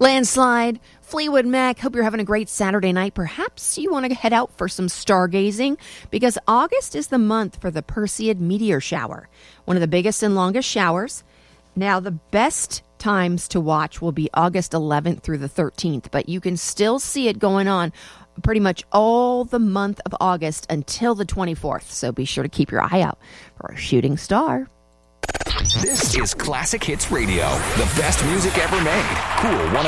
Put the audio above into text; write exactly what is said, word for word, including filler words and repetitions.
Landslide, Fleetwood Mac. Hope you're having a great Saturday night. Perhaps you want to head out for some stargazing because August is the month for the Perseid meteor shower, one of the biggest and longest showers. Now, the best times to watch will be August eleventh through the thirteenth, but you can still see it going on pretty much all the month of August until the twenty-fourth. So be sure to keep your eye out for a shooting star. This is Classic Hits Radio, the best music ever made. Cool one.